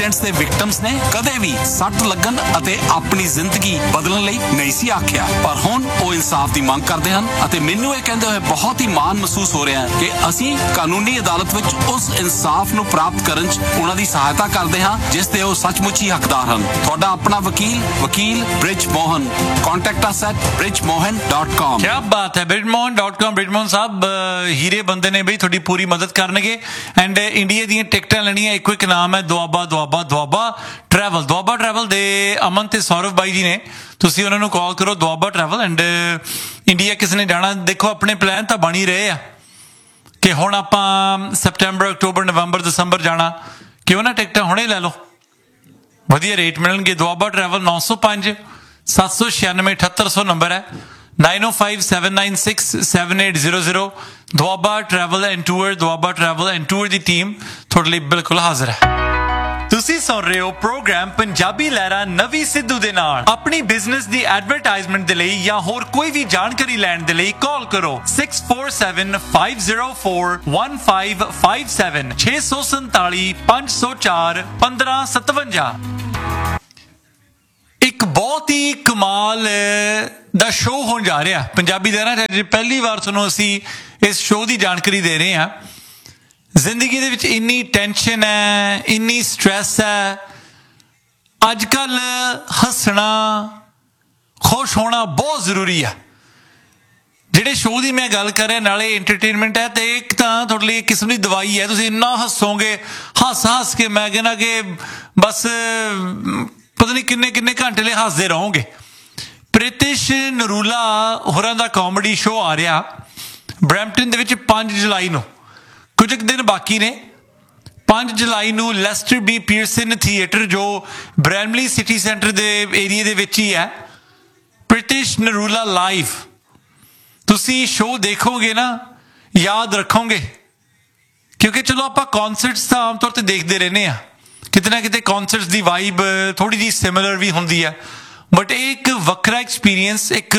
ਦੇ ਵਿਕਟਮਸ ਨੇ ਕਦੇ ਵੀ ਸੱਟ ਲੱਗਣ ਅਤੇ ਆਪਣੀ ਜ਼ਿੰਦਗੀ ਬਦਲਣ ਲਈ ਨਹੀਂ ਸੀ ਆਖਿਆ, ਪਰ ਹੁਣ ਉਹ ਇਨਸਾਫ ਦੀ ਮੰਗ ਕਰਦੇ ਹਨ ਅਤੇ ਮੈਨੂੰ ਇਹ ਕਹਿੰਦੇ ਹੋਏ ਬਹੁਤ ਹੀ ਮਾਣ ਮਹਿਸੂਸ ਹੋ ਰਿਹਾ ਹੈ ਕਿ ਅਸੀਂ ਕਾਨੂੰਨੀ ਅਦਾਲਤ ਵਿੱਚ ਉਸ ਇਨਸਾਫ ਨੂੰ ਪ੍ਰਾਪਤ ਕਰਨ 'ਚ ਉਹਨਾਂ ਦੀ ਸਹਾਇਤਾ ਕਰਦੇ ਹਾਂ ਜਿਸ ਦੇ ਉਹ ਸੱਚਮੁੱਚ ਹੀ ਹੱਕਦਾਰ ਹਨ। ਤੁਹਾਡਾ ਆਪਣਾ ਵਕੀਲ bridge Mohan. Contact us at bridgemohan.com। क्या बात है, bridgemohan.com। bridgemohan साहब हीरे बंदे ने बई थोड़ी पूरी मदद करनगे एंड इंडिया ਦੀਆਂ ਟਿਕਟਾਂ ਲੈਣੀਆਂ ਇੱਕੋ ਇੱਕ ਨਾਮ ਹੈ ਦੁਆਬਾ ਟਰੈਵਲ ਦੇ ਅਮਨ ਤੇ ਸੌਰਵ ਬਾਈ ਜੀ ਨੇ। ਤੁਸੀਂ ਉਹਨਾਂ ਨੂੰ ਕਾਲ ਕਰੋ ਦੁਆਬਾ ਟਰੈਵਲ ਐਂਡ ਇੰਡੀਆ ਕਿਸੇ ਨੇ ਜਾਣਾ। ਦੇਖੋ ਆਪਣੇ ਪਲਾਨ ਤਾਂ ਬਣ ਹੀ ਰਹੇ ਆ ਕਿ ਹੁਣ ਆਪਾਂ ਸਪਟੈਂਬਰ ਅਕਤੂਬਰ ਨਵੰਬਰ ਦਸੰਬਰ ਜਾਣਾ, ਕਿਉਂ ਨਾ ਟਿਕਟਾਂ ਹੁਣੇ ਲੈ ਲਓ, ਵਧੀਆ ਰੇਟ ਮਿਲਣਗੇ। ਦੁਆਬਾ ਟਰੈਵਲ 905 796 7800 ਨੰਬਰ ਹੈ, 9057967800। Doaba travel and tour the team ਤੁਹਾਡੇ ਲਈ ਬਿਲਕੁਲ ਹਾਜ਼ਰ ਹੈ। ਤੁਸੀਂ ਸੁਣ ਰਹੇ ਹੋ ਪ੍ਰੋਗਰਾਮ ਪੰਜਾਬੀ ਲਹਿਰਾਂ ਨਵੀਂ ਸਿੱਧੂ ਦੇ ਨਾਲ। ਆਪਣੀ ਬਿਜ਼ਨਸ ਦੀ ਐਡਵਰਟਾਈਜ਼ਮੈਂਟ ਦੇ ਲਈ ਜਾਂ ਹੋਰ ਕੋਈ ਵੀ ਜਾਣਕਾਰੀ ਲੈਣ ਦੇ ਲਈ ਕਾਲ ਕਰੋ 6475041557 647 504 1557। ਇੱਕ ਬਹੁਤ ਹੀ ਕਮਾਲ ਦਾ ਸ਼ੋਅ ਹੋਣ ਜਾ ਰਿਹਾ ਪੰਜਾਬੀ ਲਹਿਰਾਂ 'ਚ। ਪਹਿਲੀ ਵਾਰ ਤੁਹਾਨੂੰ ਅਸੀਂ ਇਸ ਸ਼ੋਅ ਦੀ ਜਾਣਕਾਰੀ ਦੇ ਰਹੇ ਹਾਂ। ਜ਼ਿੰਦਗੀ ਦੇ ਵਿੱਚ ਇੰਨੀ ਟੈਨਸ਼ਨ ਹੈ, ਇੰਨੀ ਸਟ੍ਰੈਸ ਹੈ। ਅੱਜ ਕੱਲ੍ਹ ਹੱਸਣਾ ਖੁਸ਼ ਹੋਣਾ ਬਹੁਤ ਜ਼ਰੂਰੀ ਹੈ। ਜਿਹੜੇ ਸ਼ੋਅ ਦੀ ਮੈਂ ਗੱਲ ਕਰ ਰਿਹਾ ਨਾਲੇ ਐਂਟਰਟੇਨਮੈਂਟ ਹੈ ਤੇ ਇੱਕ ਤਾਂ ਤੁਹਾਡੇ ਲਈ ਇੱਕ ਕਿਸਮ ਦੀ ਦਵਾਈ ਹੈ। ਤੁਸੀਂ ਇੰਨਾ ਹੱਸੋਗੇ, ਹੱਸ ਕੇ ਮੈਂ ਕਹਿੰਦਾ ਕਿ ਬਸ ਪਤਾ ਨਹੀਂ ਕਿੰਨੇ ਘੰਟੇ ਲਈ ਹੱਸਦੇ ਰਹੋਗੇ। ਪ੍ਰਿਤਿਸ਼ ਨਰੂਲਾ ਹੋਰਾਂ ਦਾ ਕਾਮੇਡੀ ਸ਼ੋਅ ਆ ਰਿਹਾ ਬਰੈਂਪਟਨ ਦੇ ਵਿੱਚ 5 ਜੁਲਾਈ ਨੂੰ। ਕੁਝ ਕੁ ਦਿਨ ਬਾਕੀ ਨੇ। 5 ਜੁਲਾਈ ਨੂੰ ਲੈਸਟਰ ਬੀ ਪੀਅਰਸਨ ਥੀਏਟਰ ਜੋ ਬ੍ਰੈਮਲੀ ਸਿਟੀ ਸੈਂਟਰ ਦੇ ਏਰੀਏ ਦੇ ਵਿੱਚ ਹੀ ਹੈ, ਪ੍ਰਿਤਿਸ਼ ਨਰੂਲਾ ਲਾਈਵ। ਤੁਸੀਂ ਸ਼ੋਅ ਦੇਖੋਗੇ ਨਾ ਯਾਦ ਰੱਖੋਗੇ, ਕਿਉਂਕਿ ਚਲੋ ਆਪਾਂ ਕੌਨਸਰਟਸ ਤਾਂ ਆਮ ਤੌਰ 'ਤੇ ਦੇਖਦੇ ਰਹਿੰਦੇ ਹਾਂ, ਕਿਤੇ ਨਾ ਕਿਤੇ ਕੌਨਸਰਟਸ ਦੀ ਵਾਈਬ ਥੋੜ੍ਹੀ ਜਿਹੀ ਸਿਮਿਲਰ ਵੀ ਹੁੰਦੀ ਹੈ, ਬਟ ਇਹ ਇੱਕ ਵੱਖਰਾ ਐਕਸਪੀਰੀਅੰਸ, ਇੱਕ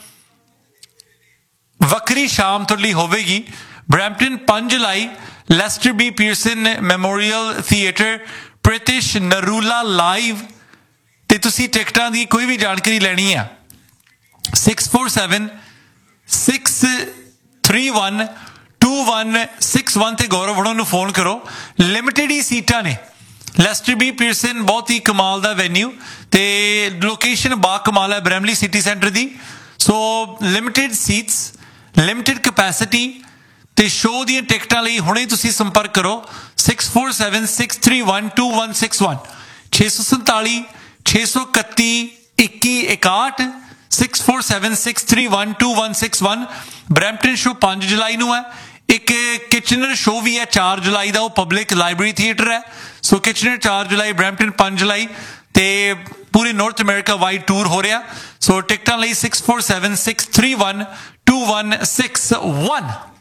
ਵੱਖਰੀ ਸ਼ਾਮ ਤੁਹਾਡੇ ਲਈ ਹੋਵੇਗੀ। ਬਰੈਂਪਟਨ 5 ਜੁਲਾਈ Leicester B Pearson memorial theatre, ਪ੍ਰਿਤਿਸ਼ Narula live. ਤੇ ਤੁਸੀਂ ਟਿਕਟਾਂ ਦੀ ਕੋਈ ਵੀ ਜਾਣਕਾਰੀ ਲੈਣੀ ਆ 6476312161 ਤੇ ਗੌਰਵ ਹੋਣਾ ਨੂੰ ਫੋਨ ਕਰੋ। ਲਿਮਿਟਿਡ ਹੀ ਸੀਟਾਂ ਨੇ। ਲੈਸਟਰ ਬੀ ਪੀਅਰਸਨ ਬਹੁਤ ਹੀ ਕਮਾਲ ਦਾ ਵੈਨਿਊ ਤੇ ਲੋਕੇਸ਼ਨ ਬਾ ਕਮਾਲ ਹੈ ਬ੍ਰੈਮਲੀ ਸਿਟੀ ਸੈਂਟਰ ਦੀ। ਸੋ ਲਿਮਿਟਿਡ ਸੀਟਸ, ਲਿਮਿਟਿਡ ਕਪੈਸਿਟੀ ਤੇ ਸ਼ੋਅ ਦੀਆਂ ਟਿਕਟਾਂ ਲਈ ਹੁਣੇ ਤੁਸੀਂ ਸੰਪਰਕ ਕਰੋ 6476312161 647 631 2161 6476312161। ਬਰੈਂਪਟਨ ਸ਼ੋਅ 5 ਜੁਲਾਈ ਨੂੰ ਹੈ। ਇੱਕ ਕਿਚਨਰ ਸ਼ੋਅ ਵੀ ਹੈ 4 ਜੁਲਾਈ ਦਾ, ਉਹ ਪਬਲਿਕ ਲਾਇਬ੍ਰੇਰੀ ਥੀਏਟਰ ਹੈ। ਸੋ ਕਿਚਨਰ 4 ਜੁਲਾਈ, ਬਰੈਂਪਟਨ 5 ਜੁਲਾਈ ਤੇ ਪੂਰੇ ਨਾਰਥ ਅਮਰੀਕਾ ਵਾਈਡ ਟੂਰ ਹੋ ਰਿਹਾ। ਸੋ ਟਿਕਟਾਂ ਲਈ 6476312161।